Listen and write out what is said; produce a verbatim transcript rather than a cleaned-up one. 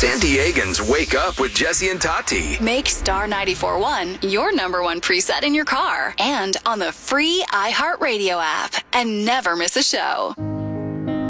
San Diegans wake up with Jesse and Tati. Make Star ninety-four point one your number one preset in your car and on the free iHeartRadio app, and never miss a show.